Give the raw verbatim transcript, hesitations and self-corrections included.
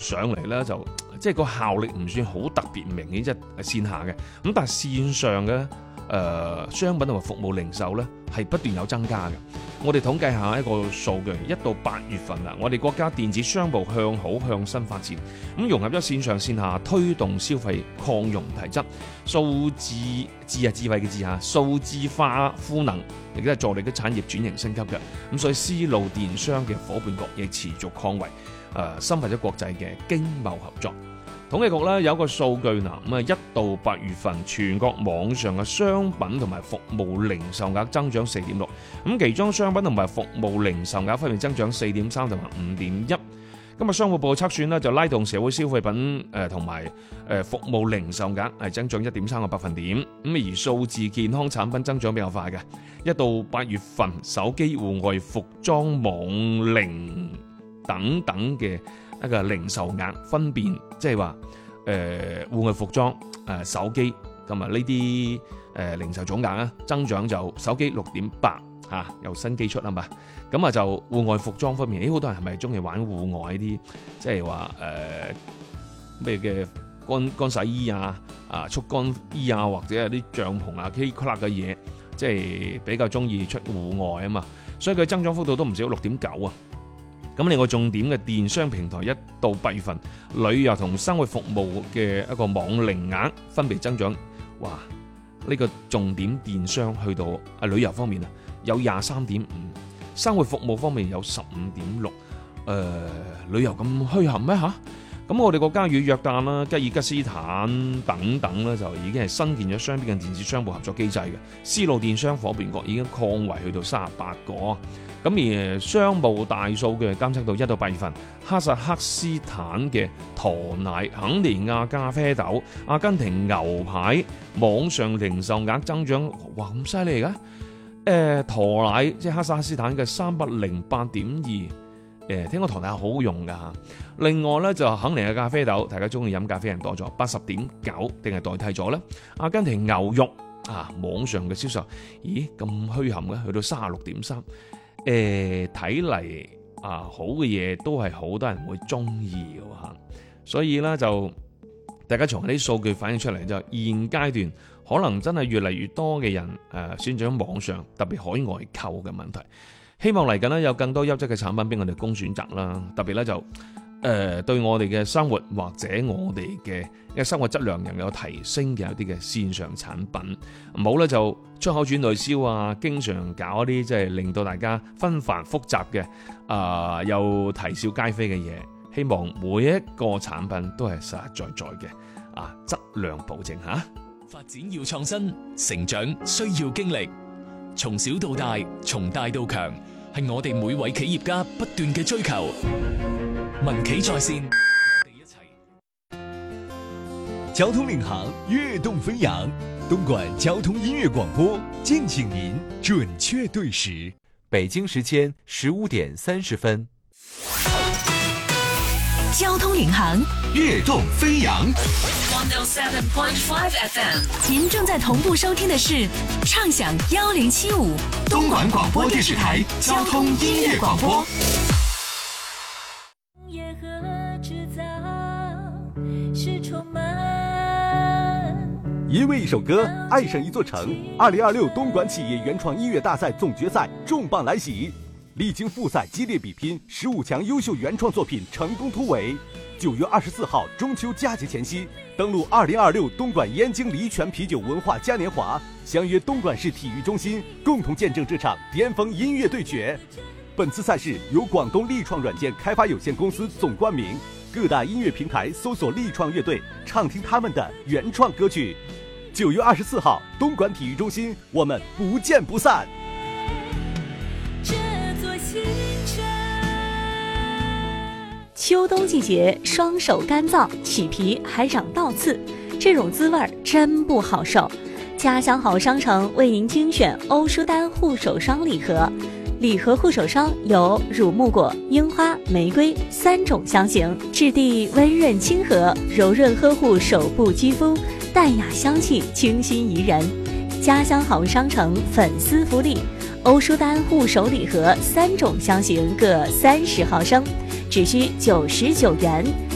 上嚟咧就即係個效力唔算好特別明顯，即係線下嘅。咁但係線上嘅誒、呃、商品同埋服務零售咧係不斷有增加嘅。我哋統計下一個數據，一到八月份啦，我哋國家電子商務向好向新發展，咁融合咗線上線下，推動消費擴容提質，數字智啊智慧嘅智嚇，數字化賦能，亦都係助力啲產業轉型升級嘅。咁所以絲路電商嘅伙伴國亦持續擴圍，誒、呃、深化咗國際嘅經貿合作。統計局咧有一個數據嗱，咁啊一到八月份全國網上嘅商品同埋服務零售額增長四點六，咁其中商品同埋服務零售額分別增長四點三同埋五點一。今日商務部測算咧就拉動社會消費品誒同埋誒服務零售額係增長一點三個百分點，咁而數字健康產品增長比較快嘅，一到八月份手機、戶外服裝、網零等等嘅一個零售額分別，即係話誒戶外服裝、誒、呃、手機同埋呢啲誒零售總額啊，增長就手機六點八嚇，有新機出啊嘛，咁啊就戶外服裝方面，誒好多人係咪中意玩戶外啲，即係話誒咩嘅乾乾洗衣啊、啊速乾衣啊，或者係啲帳篷啊、K club 嘅嘢，即係比較中意出戶外啊嘛，所以佢增長幅度都唔少，六點九啊。咁另外重點嘅電商平台，一到八月份旅遊同生活服務嘅一個網零額分別增長，哇！呢、這個重點電商去到啊旅遊方面啊有廿三點五，生活服務方面有十五點六。誒旅遊咁虛含咩嚇？咁我哋國家與約旦啦、吉爾吉斯坦等等咧，就已經係新建咗雙邊嘅電子商務合作機制嘅。絲路電商伙伴國已經擴圍去到三十八個。咁而商務大數據監測到一到八月份，哈薩克斯坦嘅駝奶、肯尼亞咖啡豆、阿根廷牛排網上零售額增長，哇咁犀利㗎！誒駝奶即係哈薩克斯坦嘅三百零八點二，誒聽講駝奶好好用㗎嚇。另外咧就肯尼亞咖啡豆，大家中意飲咖啡人多咗，八十點九，定係代替咗咧？阿根廷牛肉啊，網上嘅銷售，咦咁虛含嘅，去到三十六點三。誒睇嚟啊，好嘅嘢都係好多人會中意嘅嚇，所以咧就大家從啲數據反映出嚟，就現階段可能真係越嚟越多嘅人誒選擇網上，特別海外購嘅問題。希望嚟緊咧有更多優質嘅產品俾我哋供選擇啦，特別咧就誒、呃、對我哋嘅生活或者我哋嘅嘅生活質量又有提升嘅一啲嘅線上產品，唔好咧就出口轉內銷啊，經常搞一啲即係令到大家紛繁複雜嘅啊、呃、又啼笑皆非嘅嘢。希望每一個產品都係實實在在嘅啊質量保證嚇。 發展要創新，成長需要經歷，從小到大，從大到強，係我哋每位企業家不斷嘅追求。民企在線，我哋一齊。 交通領航，躍動飛揚，東莞交通音樂廣播，敬請您準確對時。 北京時間十五點三十分。 交通領航， 躍動飛揚。 one oh seven point five F M， 您正在同步收聽的是暢享幺零七五東莞廣播電視台交通音樂廣播。 因为一首歌爱上一座城，二零二六东莞企业原创音乐大赛总决赛重磅来袭，历经复赛激烈比拼，十五强优秀原创作品成功突围。九月二十四号中秋佳节前夕，登陆二零二六东莞燕京梨泉啤酒文化嘉年华，相约东莞市体育中心，共同见证这场巅峰音乐对决。本次赛事由广东力创软件开发有限公司总冠名，各大音乐平台搜索力创乐队，畅听他们的原创歌曲。九月二十四号，东莞体育中心，我们不见不散。 这座新城， 秋冬季节，双手干燥，起皮还长倒刺，这种滋味真不好受。家乡好商城为您精选欧舒丹护手霜礼盒，礼盒护手霜有乳木果、樱花、玫瑰三种香型，质地温润亲和，柔润呵护手部肌肤，淡雅香气，清新宜人。家乡好商城粉丝福利，欧舒丹护手礼盒三种香型各三十毫升，只需九十九元，